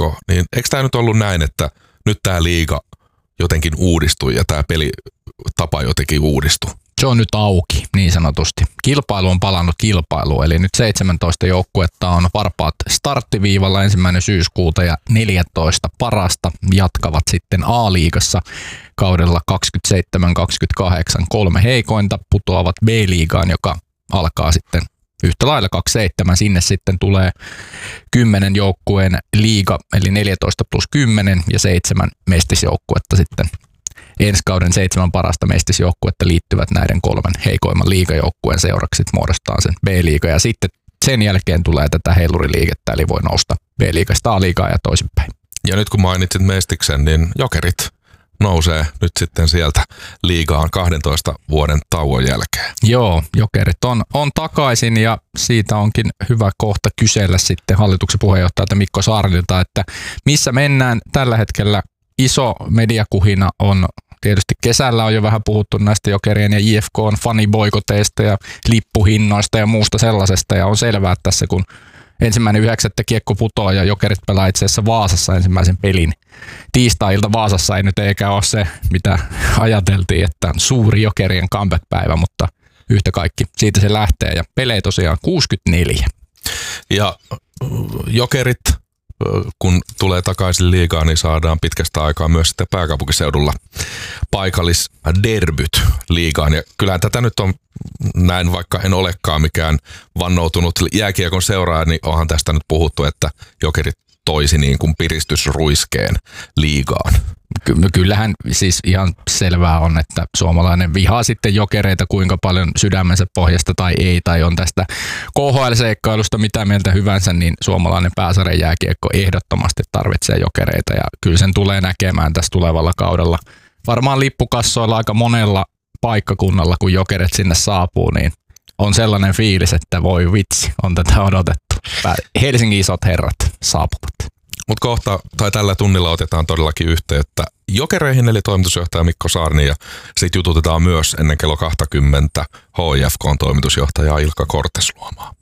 Mikko, niin eikö tämä nyt ollut näin, että nyt tämä liiga jotenkin uudistui ja tämä pelitapa jotenkin uudistui? Se on nyt auki, niin sanotusti. Kilpailu on palannut kilpailuun, eli nyt 17 joukkuetta on varpaat starttiviivalla 1. syyskuuta ja 14 parasta jatkavat sitten A-liigassa kaudella 27-28. 3 heikointa putoavat B-liigaan, joka alkaa sitten yhtä lailla 27. Sinne sitten tulee 10 joukkueen liiga, eli 14 plus 10 ja 7 mestisjoukkuetta sitten. Ensi kauden 7 parasta mestisjoukkuetta liittyvät näiden 3 heikoimman liigajoukkueen seuraksi, muodostaa sen B-liiga ja sitten sen jälkeen tulee tätä heiluriliikettä, eli voi nousta B-liigasta A-liigaan ja toisinpäin. Ja nyt kun mainitsit Mestiksen, niin Jokerit nousee nyt sitten sieltä liigaan 12 vuoden tauon jälkeen. Joo, Jokerit on takaisin ja siitä onkin hyvä kohta kysellä sitten hallituksen puheenjohtajalta Mikko Saarnilta, että missä mennään tällä hetkellä. Iso mediakuhina on tietysti kesällä on jo vähän puhuttu näistä Jokerien ja IFK:n faniboikoteista ja lippuhinnoista ja muusta sellaisesta ja on selvää, että tässä kun 1.9. kiekko putoaa ja Jokerit pelaa itse asiassa Vaasassa ensimmäisen pelin. Tiistai-ilta Vaasassa ei nyt eikä ole se, mitä ajateltiin, että suuri Jokerien comeback-päivä, mutta yhtä kaikki siitä se lähtee ja pelejä tosiaan 64. Ja Jokerit, kun tulee takaisin liigaan, niin saadaan pitkästä aikaa myös sitten pääkaupunkiseudulla paikallisderbyt liigaan. Ja kyllähän tätä nyt on näin, vaikka en olekaan mikään vannoutunut jääkiekon seuraaja, niin onhan tästä nyt puhuttu, että Jokerit toisi niin kuin piristysruiskeen liigaan. Kyllähän siis ihan selvää on, että suomalainen vihaa sitten Jokereita kuinka paljon sydämensä pohjasta tai ei, tai on tästä KHL-seikkailusta mitä mieltä hyvänsä, niin suomalainen pääsarjan jääkiekko ehdottomasti tarvitsee Jokereita ja kyllä sen tulee näkemään tässä tulevalla kaudella. Varmaan lippukassoilla aika monella paikkakunnalla, kun Jokerit sinne saapuu, niin on sellainen fiilis, että voi vitsi, on tätä odotettu. Helsingin isot herrat saapuvat. Mutta kohta tai tällä tunnilla otetaan todellakin yhteyttä Jokereihin, eli toimitusjohtaja Mikko Saarni, ja sitten jututetaan myös ennen kello 20 HIFK:n toimitusjohtaja Ilkka Kortesluomaa.